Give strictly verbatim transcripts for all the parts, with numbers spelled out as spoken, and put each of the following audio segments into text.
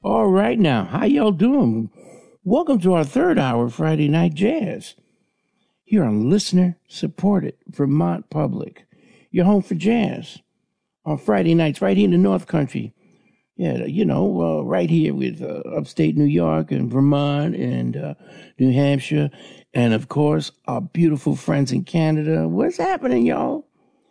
All right now, how y'all doing? Welcome to our third hour of Friday Night Jazz. Here on listener-supported Vermont Public. Your home for jazz on Friday nights right here in the North Country. Yeah, you know, uh, right here with uh, upstate New York and Vermont and uh, New Hampshire. And, of course, our beautiful friends in Canada. What's happening, y'all?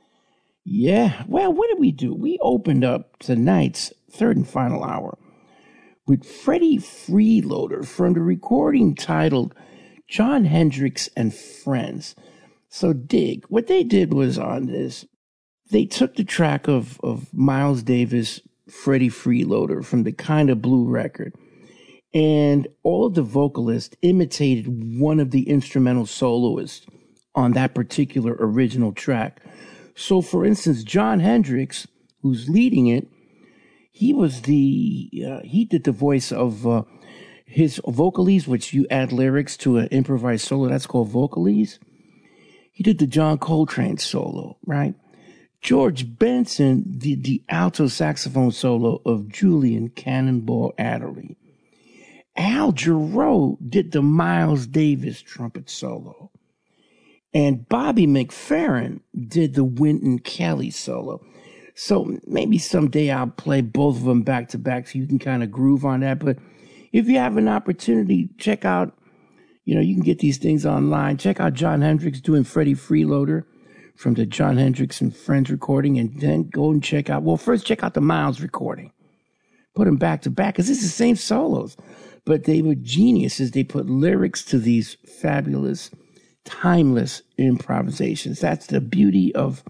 Yeah, well, what did we do? We opened up tonight's third and final hour with Freddie Freeloader from the recording titled Jon Hendricks and Friends. So dig, what they did was on this, they took the track of, of Miles Davis, Freddie Freeloader from the Kinda Blue record, and all of the vocalists imitated one of the instrumental soloists on that particular original track. So, for instance, Jon Hendricks, who's leading it, he was the, uh, he did the voice of uh, his vocalese, which you add lyrics to an improvised solo. That's called vocalese. He did the John Coltrane solo, right? George Benson did the alto saxophone solo of Julian Cannonball Adderley. Al Jarreau did the Miles Davis trumpet solo. And Bobby McFerrin did the Wynton Kelly solo. So maybe someday I'll play both of them back to back so you can kind of groove on that. But if you have an opportunity, check out, you know, you can get these things online. Check out Jon Hendricks doing Freddie Freeloader from the Jon Hendricks and Friends recording, and then go and check out, well, first check out the Miles recording. Put them back to back, because it's the same solos. But they were geniuses. They put lyrics to these fabulous, timeless improvisations. That's the beauty of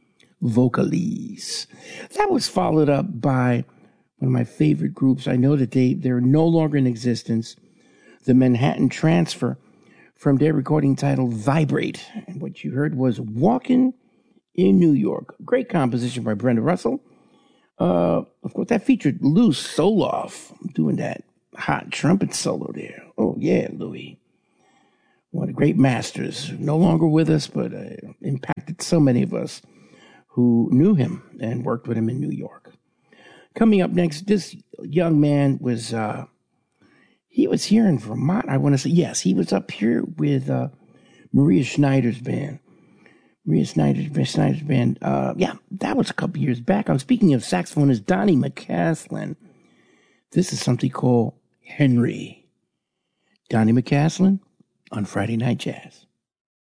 vocalese. That was followed up by one of my favorite groups. I know that they, they're no longer in existence. The Manhattan Transfer from their recording titled Vibrate. And what you heard was Walking in New York. Great composition by Brenda Russell. Uh, of course, that featured Lou Soloff doing that hot trumpet solo there. Oh, yeah, Louis. One of the great masters. No longer with us, but uh, impacted so many of us who knew him and worked with him in New York. Coming up next, this young man was, uh, he was here in Vermont, I want to say. Yes, he was up here with uh, Maria Schneider's band. Maria Schneider's, Schneider's band, uh, yeah, that was a couple years back. I'm speaking of saxophonist Donnie McCaslin. This is something called Henry. Donnie McCaslin on Friday Night Jazz.